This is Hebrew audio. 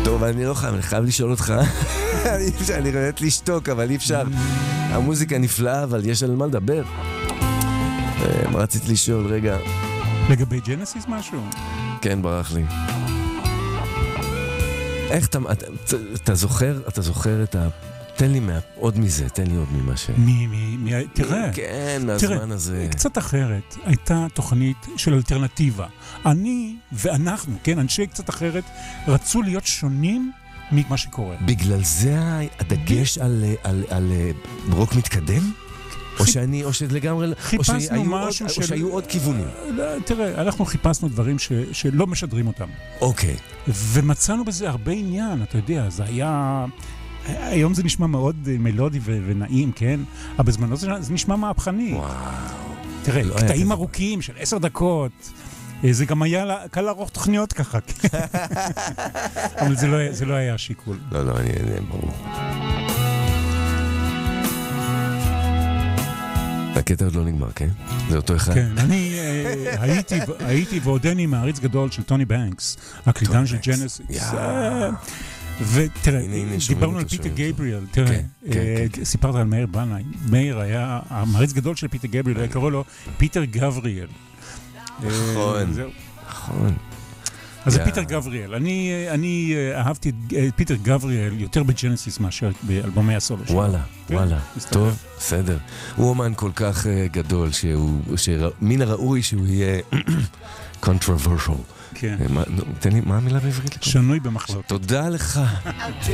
טוב, אני לא חייב, אני חייב לשאול אותך. אני רציתי לשתוק, אבל אי אפשר. המוזיקה נפלאה, אבל יש על מה לדבר. מה רציתי לשאול, רגע? לגבי ג'נסיס משהו? כן, ברח לי. איך אתה זוכר את ה... תן לי עוד מזה, תן לי עוד ממה ש... תראה. כן, מהזמן הזה. קצת אחרת. הייתה תוכנית של אלטרנטיבה. אני ואנחנו, כן, אנשי קצת אחרת, רצו להיות שונים ממה שקורה. בגלל זה הדגש על רוק מתקדם? או שלגמרי... חיפשנו משהו או שהיו עוד כיוונים? תראה, אנחנו חיפשנו דברים שלא משדרים אותם. אוקיי. ומצאנו בזה הרבה עניין, אתה יודע, זה היה... היום זה נשמע מאוד מלודי ונעים, כן? אבל בזמנו זה נשמע מהפכני. וואו. תראה, קטעים ארוכים של 10 דקות. זה גם היה קל לערוך תוכניות ככה. אבל זה לא היה השיקול. לא, אני ברור. הקטע עוד לא נגמר, כן? זה אותו אחד. כן, אני הייתי ועודני מעריץ גדול של טוני בנקס, הקלידן של ג'נסיס. ותראה, דיברנו על פיטר גבריאל, תראה, סיפרת על מאיר בנאי. מאיר היה המעריץ גדול של פיטר גבריאל, היה קראו לו פיטר גבריאל. נכון. אז זה פיטר גבריאל. אני אהבתי את פיטר גבריאל יותר בג'נסיס מאשר באלבומי הסולו שלו. וואלה, טוב, בסדר. הוא אומן כל כך גדול, שמן הראוי שהוא יהיה controversial. כן. תן לי, מה המילה בעברית? שנוי במחלוקת. תודה לך.